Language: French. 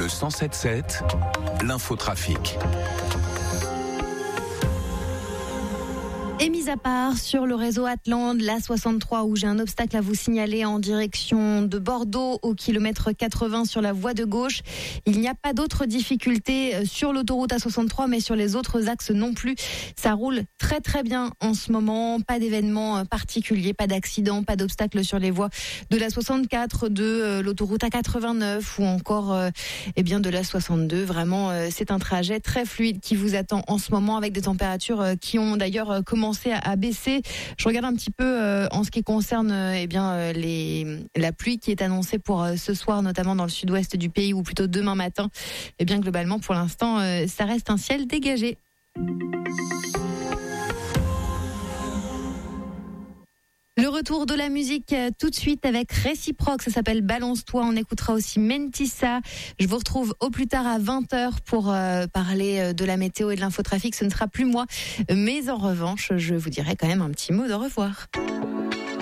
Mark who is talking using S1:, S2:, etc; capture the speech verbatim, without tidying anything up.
S1: Le cent sept sept, l'infotrafic.
S2: Et mis à part sur le réseau Atlante, l'A soixante-trois, où j'ai un obstacle à vous signaler en direction de Bordeaux au kilomètre quatre-vingts sur la voie de gauche. Il n'y a pas d'autres difficultés sur l'autoroute A soixante-trois, mais sur les autres axes non plus. Ça roule très très bien en ce moment. Pas d'événements particuliers, pas d'accidents, pas d'obstacles sur les voies de l'A soixante-quatre, de l'autoroute A quatre-vingt-neuf ou encore eh bien de l'A soixante-deux. Vraiment, c'est un trajet très fluide qui vous attend en ce moment, avec des températures qui ont d'ailleurs commencé à baisser. Je regarde un petit peu euh, en ce qui concerne euh, eh bien euh, les la pluie qui est annoncée pour euh, ce soir, notamment dans le sud-ouest du pays, ou plutôt demain matin. Eh bien globalement, pour l'instant, euh, ça reste un ciel dégagé. Le retour de la musique euh, tout de suite avec Réciproque, ça s'appelle Balance-toi. On écoutera aussi Mentissa. Je vous retrouve au plus tard à vingt heures pour euh, parler euh, de la météo et de l'infotrafic. Ce ne sera plus moi, mais en revanche, je vous dirai quand même un petit mot de revoir.